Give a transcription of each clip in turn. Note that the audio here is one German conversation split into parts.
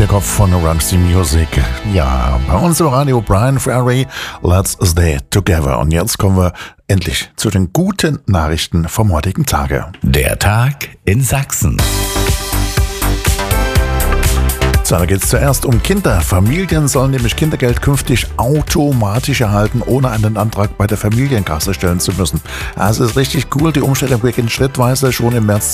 der Kopf von Roxy Music. Ja, bei uns im Radio Brian Ferry, Let's Stay Together. Und jetzt kommen wir endlich zu den guten Nachrichten vom heutigen Tage. Der Tag in Sachsen. So, da geht es zuerst um Kinder. Familien sollen nämlich Kindergeld künftig automatisch erhalten, ohne einen Antrag bei der Familienkasse stellen zu müssen. Also ist richtig cool. Die Umstellung beginnt schrittweise schon im März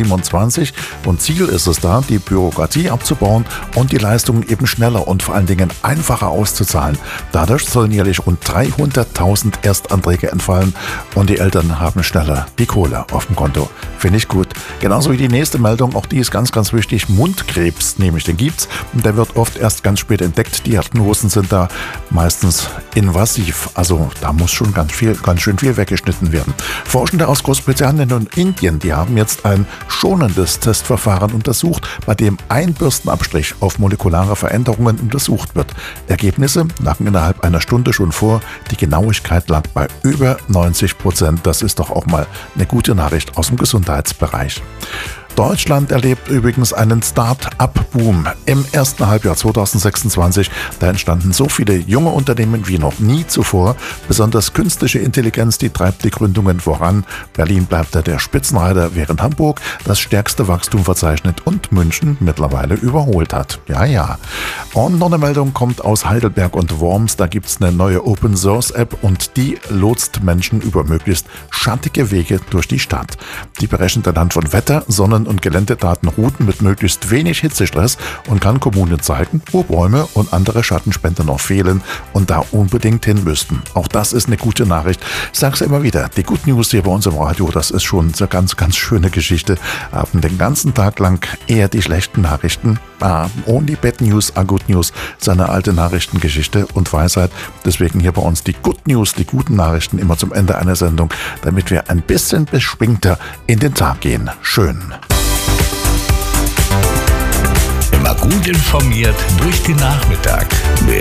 2027. Und Ziel ist es da, die Bürokratie abzubauen und die Leistungen eben schneller und vor allen Dingen einfacher auszuzahlen. Dadurch sollen jährlich rund 300.000 Erstanträge entfallen und die Eltern haben schneller die Kohle auf dem Konto. Finde ich gut. Genauso wie die nächste Meldung, auch die ist ganz, ganz wichtig. Mundkrebs, nämlich den gibt's. Und der wird oft erst ganz spät entdeckt. Die Diagnosen sind da meistens invasiv. Also da muss schon ganz schön viel weggeschnitten werden. Forschende aus Großbritannien und Indien, die haben jetzt ein schonendes Testverfahren untersucht, bei dem ein Bürstenabstrich auf molekulare Veränderungen untersucht wird. Ergebnisse lagen innerhalb einer Stunde schon vor. Die Genauigkeit lag bei über 90%. Das ist doch auch mal eine gute Nachricht aus dem Gesundheitsbereich. Deutschland erlebt übrigens einen Start-up-Boom im ersten Halbjahr 2026. Da entstanden so viele junge Unternehmen wie noch nie zuvor. Besonders künstliche Intelligenz, die treibt die Gründungen voran. Berlin bleibt da der Spitzenreiter, während Hamburg das stärkste Wachstum verzeichnet und München mittlerweile überholt hat. Ja. Und noch eine Meldung kommt aus Heidelberg und Worms. Da gibt es eine neue Open-Source-App und die lotst Menschen über möglichst schattige Wege durch die Stadt. Die berechnet anhand von Wetter, Sonnen- und Geländedaten Routen mit möglichst wenig Hitzestress und kann Kommunen zeigen, wo Bäume und andere Schattenspender noch fehlen und da unbedingt hin müssten. Auch das ist eine gute Nachricht. Ich sage es immer wieder, die Good News hier bei uns im Radio, das ist schon eine ganz, ganz schöne Geschichte. Haben den ganzen Tag lang eher die schlechten Nachrichten. Only bad news are good news, seine alte Nachrichtengeschichte und Weisheit. Deswegen hier bei uns die Good News, die guten Nachrichten immer zum Ende einer Sendung, damit wir ein bisschen beschwingter in den Tag gehen. Schön. Immer gut informiert durch den Nachmittag.